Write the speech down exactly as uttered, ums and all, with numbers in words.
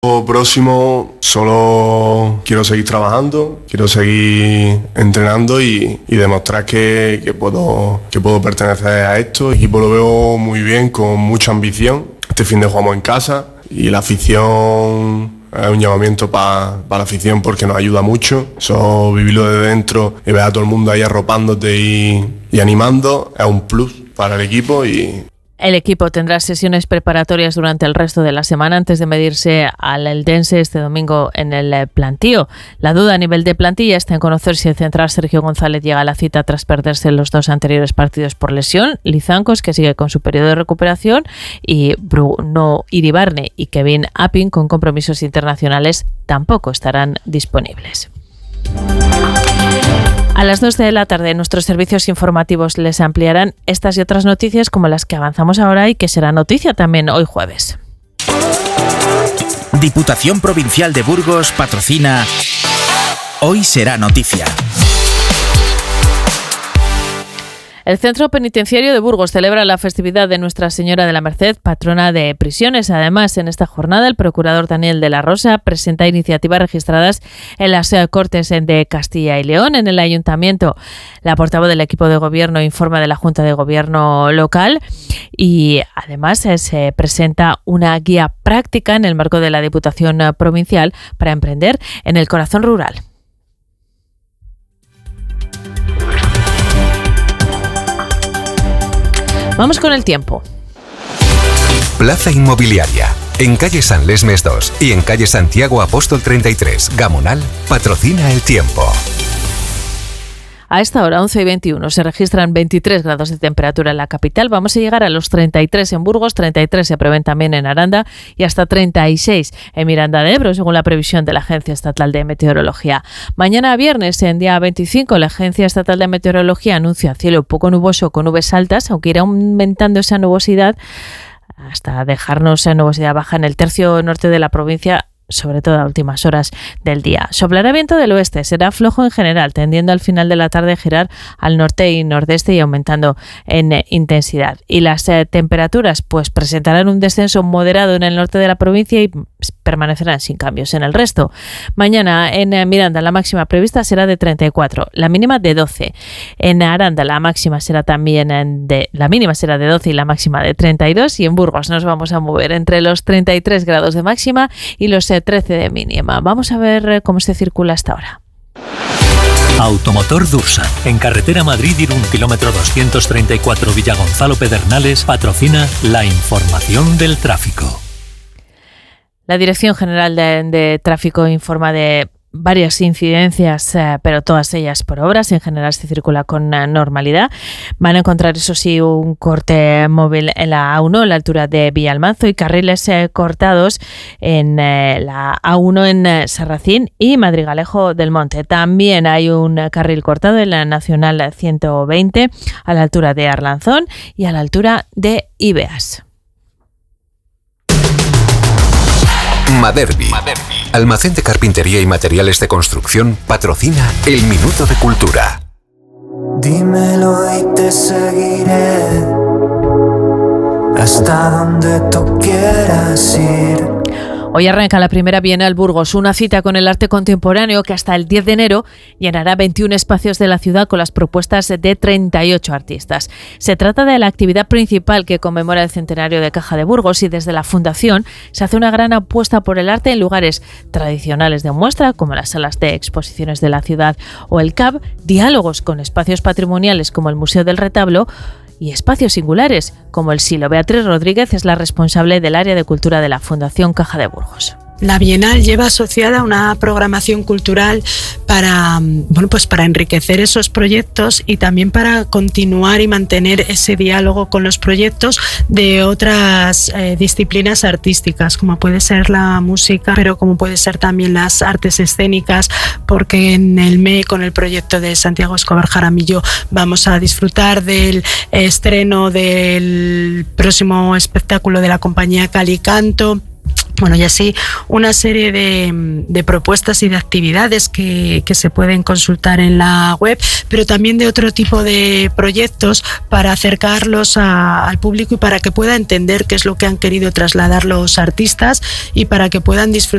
Lo próximo, solo quiero seguir trabajando, quiero seguir entrenando y, y demostrar que, que, puedo, que puedo pertenecer a esto. El equipo lo veo muy bien, con mucha ambición. Este fin de jugamos en casa y la afición es un llamamiento para pa la afición porque nos ayuda mucho. Eso, vivirlo de dentro y ver a todo el mundo ahí arropándote y, y animando es un plus para el equipo. y El equipo tendrá sesiones preparatorias durante el resto de la semana antes de medirse al Eldense este domingo en el plantío. La duda a nivel de plantilla está en conocer si el central Sergio González llega a la cita tras perderse los dos anteriores partidos por lesión. Lizancos, que sigue con su periodo de recuperación, y Bruno Iribarne y Kevin Apping, con compromisos internacionales, tampoco estarán disponibles. A las dos de la tarde nuestros servicios informativos les ampliarán estas y otras noticias como las que avanzamos ahora y que será noticia también hoy jueves. Diputación Provincial de Burgos patrocina Hoy será noticia. El Centro Penitenciario de Burgos celebra la festividad de Nuestra Señora de la Merced, patrona de prisiones. Además, en esta jornada, el procurador Daniel de la Rosa presenta iniciativas registradas en las Cortes de Castilla y León. En el Ayuntamiento, la portavoz del equipo de gobierno informa de la Junta de Gobierno local y además se presenta una guía práctica en el marco de la Diputación Provincial para emprender en el corazón rural. Vamos con el tiempo. Plaza Inmobiliaria. En calle San Lesmes dos y en calle Santiago Apóstol treinta y tres, Gamonal, patrocina el tiempo. A esta hora, once y veintiuno, se registran veintitrés grados de temperatura en la capital. Vamos a llegar a los treinta y tres en Burgos, treinta y tres se prevén también en Aranda y hasta treinta y seis en Miranda de Ebro, según la previsión de la Agencia Estatal de Meteorología. Mañana viernes, en día veinticinco, la Agencia Estatal de Meteorología anuncia cielo poco nuboso con nubes altas, aunque irá aumentando esa nubosidad hasta dejarnos en nubosidad baja en el tercio norte de la provincia, sobre todo a últimas horas del día. Soplará viento del oeste, será flojo en general, tendiendo al final de la tarde a girar al norte y nordeste y aumentando en eh, intensidad. Y las eh, temperaturas pues presentarán un descenso moderado en el norte de la provincia y permanecerán sin cambios en el resto. Mañana en eh, Miranda la máxima prevista será de treinta y cuatro, la mínima de doce. En Aranda la máxima será también en de la mínima será de doce y la máxima de treinta y dos, y en Burgos nos vamos a mover entre los treinta y tres grados de máxima y los eh, trece de mínima. Vamos a ver cómo se circula hasta ahora. Automotor Dursa, en carretera Madrid-Irún, kilómetro doscientos treinta y cuatro, Villagonzalo Pedernales, patrocina la información del tráfico. La Dirección General de, de Tráfico informa de varias incidencias, eh, pero todas ellas por obras. En general se circula con eh, normalidad. Van a encontrar, eso sí, un corte móvil en la A uno, a la altura de Villalmanzo, y carriles eh, cortados en eh, la A uno en eh, Serracín y Madrigalejo del Monte. También hay un eh, carril cortado en la Nacional ciento veinte, a la altura de Arlanzón y a la altura de Ibeas. Maderbi, almacén de carpintería y materiales de construcción, patrocina el Minuto de Cultura. Dímelo y te seguiré hasta donde tú quieras ir. Hoy arranca la primera Bienal Burgos, una cita con el arte contemporáneo que hasta el diez de enero llenará veintiún espacios de la ciudad con las propuestas de treinta y ocho artistas. Se trata de la actividad principal que conmemora el centenario de Caja de Burgos, y desde la Fundación se hace una gran apuesta por el arte en lugares tradicionales de muestra, como las salas de exposiciones de la ciudad o el C A B, diálogos con espacios patrimoniales como el Museo del Retablo, y espacios singulares, como el Silo. Beatriz Rodríguez es la responsable del área de cultura de la Fundación Caja de Burgos. La Bienal lleva asociada una programación cultural para, bueno, pues para enriquecer esos proyectos y también para continuar y mantener ese diálogo con los proyectos de otras eh, disciplinas artísticas, como puede ser la música, pero como puede ser también las artes escénicas, porque en el M E, con el proyecto de Santiago Escobar Jaramillo, vamos a disfrutar del estreno del próximo espectáculo de la compañía Calicanto. Bueno, y así una serie de, de propuestas y de actividades que, que se pueden consultar en la web, pero también de otro tipo de proyectos para acercarlos a, al público y para que pueda entender qué es lo que han querido trasladar los artistas y para que puedan disfrutar